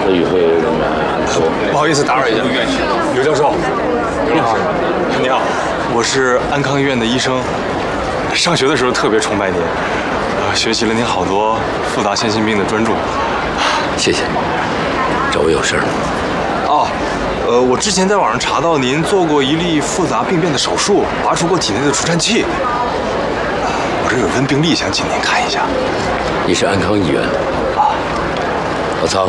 和与会人员很多。 不好意思打扰一下，刘教授，刘老师，你好，我是安康医院的医生。上学的时候特别崇拜您，学习了您好多复杂先心病的专著。 谢谢。找我有事吗？ 哦，我之前在网上查到您做过一例复杂病变的手术，拔除过体内的除颤器。我这有份病历，想请您看一下。 你是安康医院啊？老曹，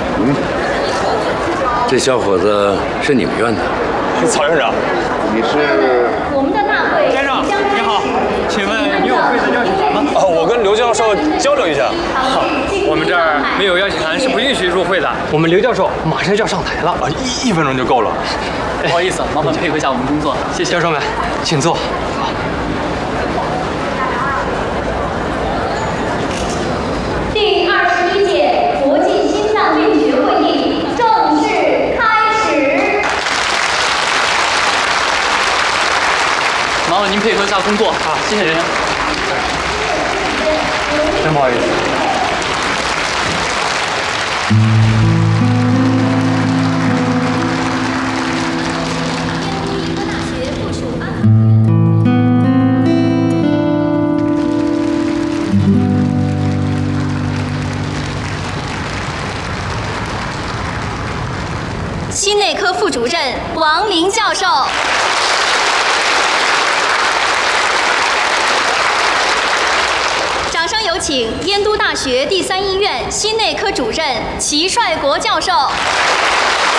这小伙子是你们院的？ 曹院长， 你是？ 我们的大会先生你好，请问你有会的邀请函吗？ 我跟刘教授交流一下。 我们这儿没有邀请函是不允许入会的。我们刘教授马上就要上台了， 一分钟就够了。 不好意思，麻烦配合一下我们工作，谢谢。教授们，请坐。 第21届国际心脏病学会议正式开始。 麻烦您配合一下工作啊，谢谢您。真不好意思。 心内科副主任王明教授。掌声有请燕都大学第3医院心内科主任齐帅国教授。